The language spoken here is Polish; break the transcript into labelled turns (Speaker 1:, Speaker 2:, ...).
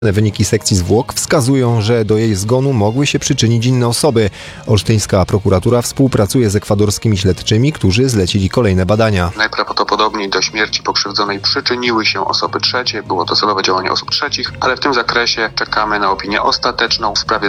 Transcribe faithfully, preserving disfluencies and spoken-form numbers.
Speaker 1: Wyniki sekcji zwłok wskazują, że do jej zgonu mogły się przyczynić inne osoby. Olsztyńska prokuratura współpracuje z ekwadorskimi śledczymi, którzy zlecili kolejne badania.
Speaker 2: Najprawdopodobniej do śmierci pokrzywdzonej przyczyniły się osoby trzecie. Było to celowe działanie osób trzecich, ale w tym zakresie czekamy na opinię ostateczną w sprawie